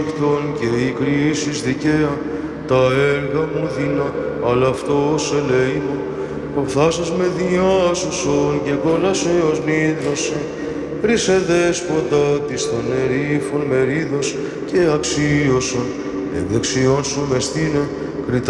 και η κρίσεις δικαία, τα έργα μου δεινά, αλλά αυτός ελέημο, οφθάσας με διάσωσον και κόλασεως νύδρωσε, ρίσε δέσποτα της των ερήφων μερίδος και αξίωσον, εκ δεξιών σου μεστήνε,